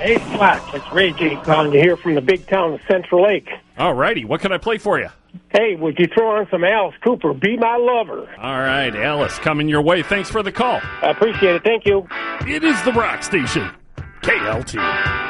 Hey, Flat, it's Ray J calling you here from the big town of Central Lake. All righty. What can I play for you? Hey, would you throw on some Alice Cooper, Be My Lover? All right, Alice, coming your way. Thanks for the call. I appreciate it. Thank you. It is the Rock Station, KLT.